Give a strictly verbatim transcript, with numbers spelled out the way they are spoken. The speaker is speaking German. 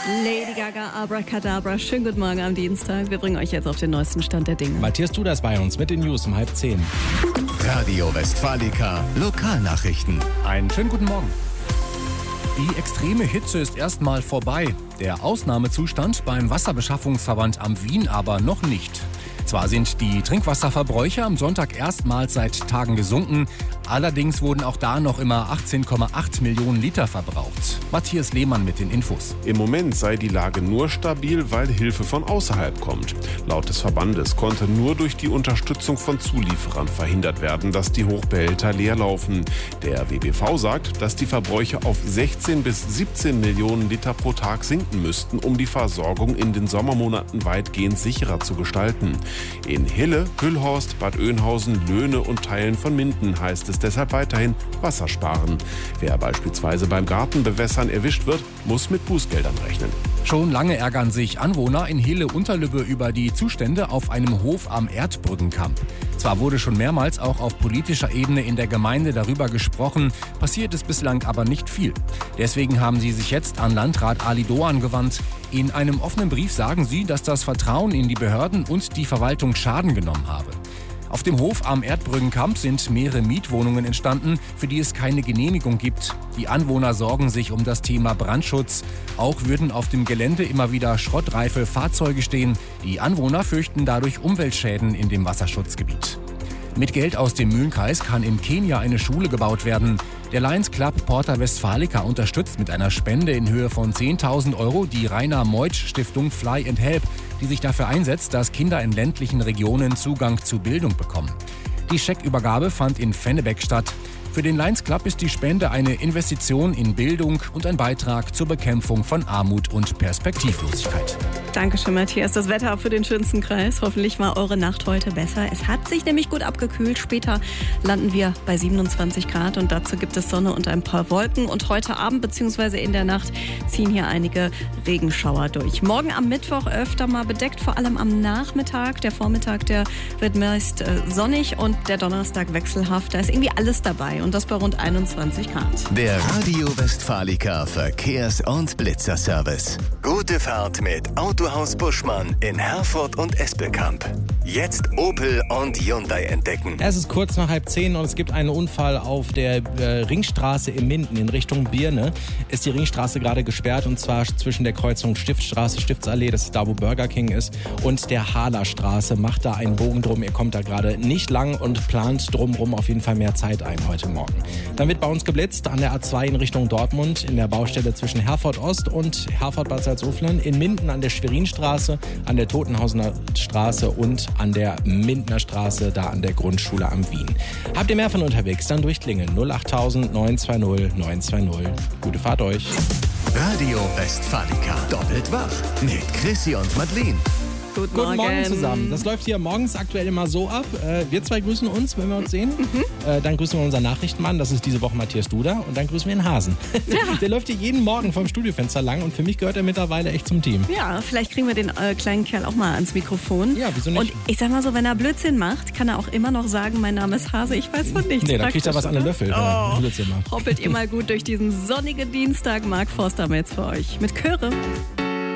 Lady Gaga, Abracadabra. Schönen guten Morgen am Dienstag. Wir bringen euch jetzt auf den neuesten Stand der Dinge. Matthias Dudas bei uns mit den News um halb zehn. Radio Westfalica, Lokalnachrichten. Einen schönen guten Morgen. Die extreme Hitze ist erstmal vorbei. Der Ausnahmezustand beim Wasserbeschaffungsverband am Wien aber noch nicht. Zwar sind die Trinkwasserverbräuche am Sonntag erstmals seit Tagen gesunken, allerdings wurden auch da noch immer achtzehn Komma acht Millionen Liter verbraucht. Matthias Lehmann mit den Infos. Im Moment sei die Lage nur stabil, weil Hilfe von außerhalb kommt. Laut des Verbandes konnte nur durch die Unterstützung von Zulieferern verhindert werden, dass die Hochbehälter leer laufen. Der W B V sagt, dass die Verbräuche auf sechzehn bis siebzehn Millionen Liter pro Tag sinken müssten, um die Versorgung in den Sommermonaten weitgehend sicherer zu gestalten. In Hille, Hüllhorst, Bad Oeynhausen, Löhne und Teilen von Minden heißt es deshalb weiterhin Wasser sparen. Wer beispielsweise beim Gartenbewässern erwischt wird, muss mit Bußgeldern rechnen. Schon lange ärgern sich Anwohner in Hille-Unterlübbe über die Zustände auf einem Hof am Erdbrückenkamp. Zwar wurde schon mehrmals auch auf politischer Ebene in der Gemeinde darüber gesprochen, passiert ist bislang aber nicht viel. Deswegen haben sie sich jetzt an Landrat Ali Doan gewandt. In einem offenen Brief sagen sie, dass das Vertrauen in die Behörden und die Verwaltung Schaden genommen habe. Auf dem Hof am Erdbrückenkamp sind mehrere Mietwohnungen entstanden, für die es keine Genehmigung gibt. Die Anwohner sorgen sich um das Thema Brandschutz. Auch würden auf dem Gelände immer wieder schrottreife Fahrzeuge stehen. Die Anwohner fürchten dadurch Umweltschäden in dem Wasserschutzgebiet. Mit Geld aus dem Mühlenkreis kann in Kenia eine Schule gebaut werden. Der Lions Club Porta Westfalica unterstützt mit einer Spende in Höhe von zehntausend Euro die Rainer Meutsch Stiftung Fly and Help, die sich dafür einsetzt, dass Kinder in ländlichen Regionen Zugang zu Bildung bekommen. Die Scheckübergabe fand in Vennebeck statt. Für den Lions Club ist die Spende eine Investition in Bildung und ein Beitrag zur Bekämpfung von Armut und Perspektivlosigkeit. Dankeschön, Matthias. Das Wetter für den schönsten Kreis. Hoffentlich war eure Nacht heute besser. Es hat sich nämlich gut abgekühlt. Später landen wir bei siebenundzwanzig Grad und dazu gibt es Sonne und ein paar Wolken. Und heute Abend bzw. in der Nacht ziehen hier einige Regenschauer durch. Morgen am Mittwoch öfter mal bedeckt, vor allem am Nachmittag. Der Vormittag, der wird meist äh, sonnig und der Donnerstag wechselhaft. Da ist irgendwie alles dabei und das bei rund einundzwanzig Grad. Der Radio Westfalica Verkehrs- und Blitzerservice. Gute Fahrt mit Autohaus Buschmann in Herford und Espelkamp. Jetzt Opel und Hyundai entdecken. Es ist kurz nach halb zehn und es gibt einen Unfall auf der äh, Ringstraße in Minden in Richtung Birne. Ist die Ringstraße gerade gesperrt und zwar zwischen der Kreuzung Stiftstraße, Stiftsallee, das ist da, wo Burger King ist, und der Haderstraße. Macht da einen Bogen drum, ihr kommt da gerade nicht lang und plant drumherum auf jeden Fall mehr Zeit ein heute Morgen. Dann wird bei uns geblitzt an der A zwei in Richtung Dortmund, in der Baustelle zwischen Herford Ost und Herford-Bad Salzuflen, in Minden an der Schwerinstraße, an der Totenhausener Straße und an der Mindener Straße, da an der Grundschule am Wien. Habt ihr mehr von unterwegs, dann durchklingeln null achttausend neun zwei null neun zwei null. Gute Fahrt euch. Radio Westfalica. Doppelt wach mit Chrissy und Madeleine. Guten, Guten Morgen Morgen zusammen. Das läuft hier morgens aktuell immer so ab. Äh, wir zwei grüßen uns, wenn wir uns sehen. Mhm. Äh, dann grüßen wir unseren Nachrichtenmann, das ist diese Woche Matthias Duda. Und dann grüßen wir den Hasen. Ja. Der läuft hier jeden Morgen vom Studiofenster lang und für mich gehört er mittlerweile echt zum Team. Ja, vielleicht kriegen wir den äh, kleinen Kerl auch mal ans Mikrofon. Ja, wieso nicht? Und ich sag mal so, wenn er Blödsinn macht, kann er auch immer noch sagen, mein Name ist Hase, ich weiß von nichts. Nee, dann kriegt er was an den Löffel. Oh, Blödsinn macht. hoppelt ihr mal gut durch diesen sonnigen Dienstag. Marc Forster jetzt für euch mit Chöre.